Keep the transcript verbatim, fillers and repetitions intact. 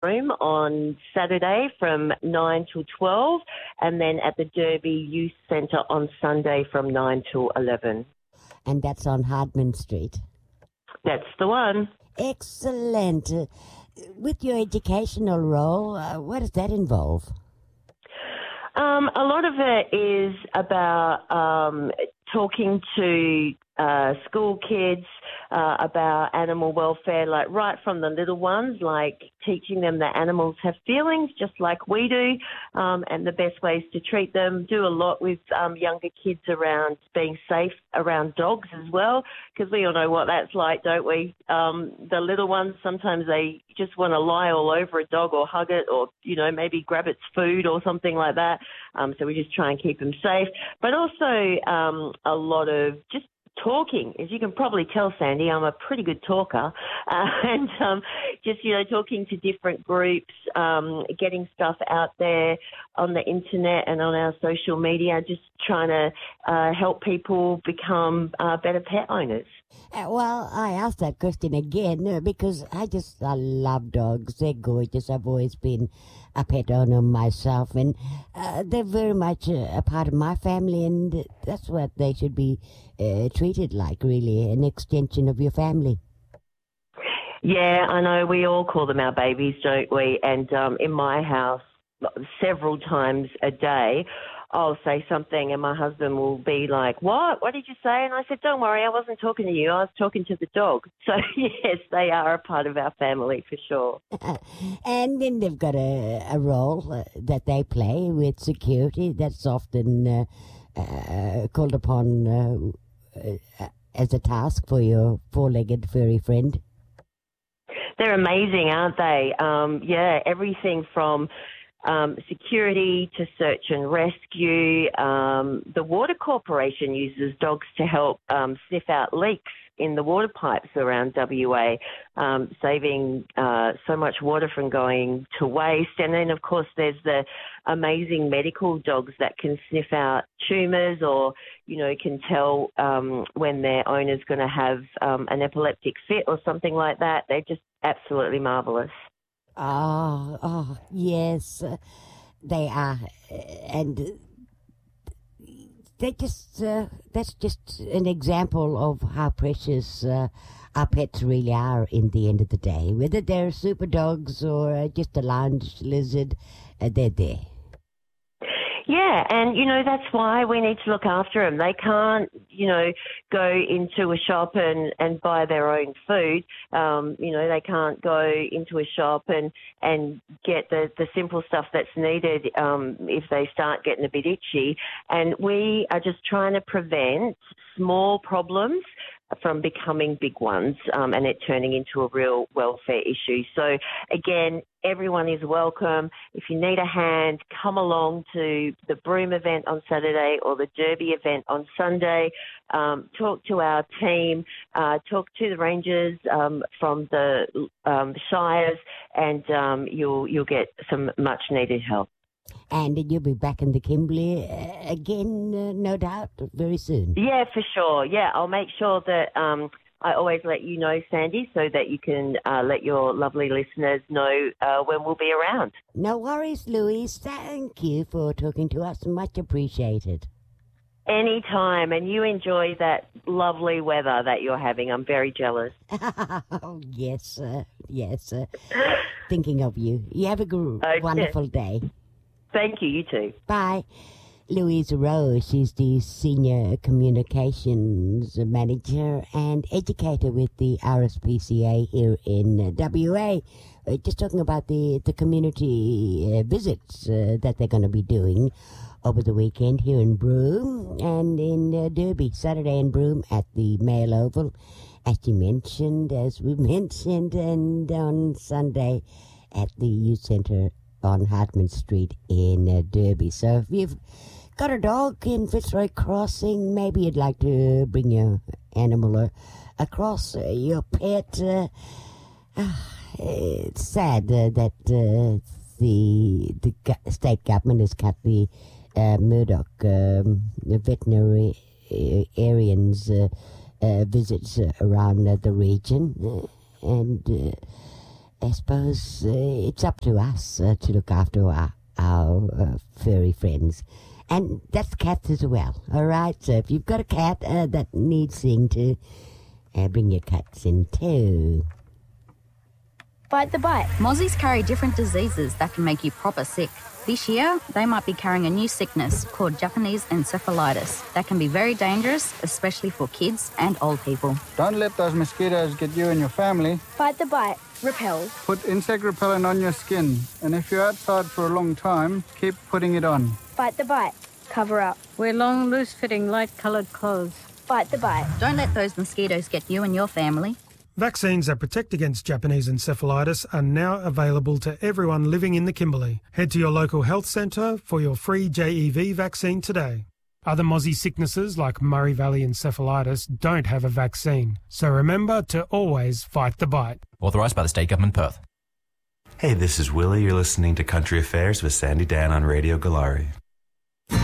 Room on Saturday from nine till twelve, and then at the Derby Youth Centre on Sunday from nine till eleven. And that's on Hardman Street. That's the one. Excellent. Uh, with your educational role, uh, what does that involve? Um, a lot of it is about um, talking to uh, school kids uh, about animal welfare, like right from the little ones, like teaching them that animals have feelings just like we do, um, and the best ways to treat them. Do a lot with um, younger kids around being safe around dogs as well, because we all know what that's like, don't we? Um, the little ones, sometimes they just want to lie all over a dog or hug it or, you know, maybe grab its food or something like that. Um, so we just try and keep them safe. But also um, a lot of just talking. As you can probably tell, Sandy, I'm a pretty good talker. Uh, and um, just, you know, talking to different groups, um, getting stuff out there on the internet and on our social media, just trying to uh, help people become uh, better pet owners. Uh, well, I asked that question again uh, because I just I love dogs. They're gorgeous. I've always been a pet owner myself, and uh, they're very much uh, a part of my family, and that's what they should be uh, treated like, really, an extension of your family. Yeah, I know. We all call them our babies, don't we? And um, in my house, several times a day, I'll say something and my husband will be like, what? What did you say? And I said, don't worry, I wasn't talking to you. I was talking to the dog. So, yes, they are a part of our family for sure. And then they've got a, a role uh, that they play with security that's often uh, uh, called upon uh, uh, as a task for your four-legged furry friend. They're amazing, aren't they? Um, yeah, everything from Um, security to search and rescue. Um, the Water Corporation uses dogs to help um, sniff out leaks in the water pipes around W A, um, saving uh, so much water from going to waste. And then, of course, there's the amazing medical dogs that can sniff out tumours or, you know, can tell um, when their owner's going to have um, an epileptic fit or something like that. They're just absolutely marvellous. Oh, oh, yes, uh, they are, and they just, uh, that's just an example of how precious uh, our pets really are in the end of the day. Whether they're super dogs or uh, just a lounge lizard, uh, they're there. Yeah, and, you know, that's why we need to look after them. They can't, you know, go into a shop and, and buy their own food. Um, you know, they can't go into a shop and, and get the, the simple stuff that's needed um, if they start getting a bit itchy. And we are just trying to prevent small problems from becoming big ones um, and it turning into a real welfare issue. So, again, everyone is welcome. If you need a hand, come along to the Broome event on Saturday or the Derby event on Sunday. Um, talk to our team, uh, talk to the rangers um, from the um, shires, and um, you'll you'll get some much needed help. And you'll be back in the Kimberley uh, again, uh, no doubt, very soon. Yeah, for sure. Yeah, I'll make sure that um, I always let you know, Sandy, so that you can uh, let your lovely listeners know uh, when we'll be around. No worries, Louise. Thank you for talking to us. Much appreciated. Anytime, and you enjoy that lovely weather that you're having. I'm very jealous. Oh, yes, uh, yes. Uh, thinking of you. You have a gr- okay. wonderful day. Thank you, you too. Bye. Louise Rose, she's the Senior Communications Manager and Educator with the R S P C A here in W A. Uh, just talking about the, the community uh, visits uh, that they're going to be doing over the weekend here in Broome and in uh, Derby, Saturday in Broome at the Mail Oval, as you mentioned, as we mentioned, and on Sunday at the Youth Centre on Hardman Street in uh, Derby. So if you've got a dog in Fitzroy Crossing, maybe you'd like to bring your animal uh, across, uh, your pet. Uh, uh, it's sad uh, that uh, the the go- state government has cut the uh, Murdoch um, the veterinary uh, Arians uh, uh, visits uh, around uh, the region, uh, and. Uh, I suppose uh, it's up to us uh, to look after our, our uh, furry friends. And that's cats as well, all right? So if you've got a cat uh, that needs seeing to, uh, bring your cats in too. Bite the bite. Mozzies carry different diseases that can make you proper sick. This year, they might be carrying a new sickness called Japanese encephalitis that can be very dangerous, especially for kids and old people. Don't let those mosquitoes get you and your family. Bite the bite. Repel. Put insect repellent on your skin, and if you're outside for a long time, keep putting it on. Bite the bite. Cover up. Wear long, loose-fitting, light-coloured clothes. Bite the bite. Don't let those mosquitoes get you and your family. Vaccines that protect against Japanese encephalitis are now available to everyone living in the Kimberley. Head to your local health centre for your free J E V vaccine today. Other Mozzie sicknesses like Murray Valley encephalitis don't have a vaccine, so remember to always fight the bite. Authorised by the State Government, Perth. Hey, this is Willie. You're listening to Country Affairs with Sandy Dan on Radio Galari.